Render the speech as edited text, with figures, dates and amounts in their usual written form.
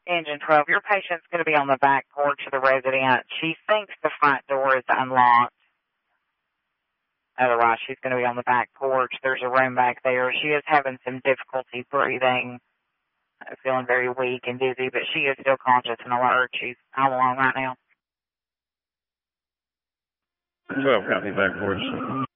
Engine 12, your patient's going to be on the back porch of the resident. She thinks the front door is unlocked. Otherwise, she's going to be on the back porch. There's a room back there. She is having some difficulty breathing, feeling very weak and dizzy, but she is still conscious and alert. She's all alone right now. 12, copy, back porch.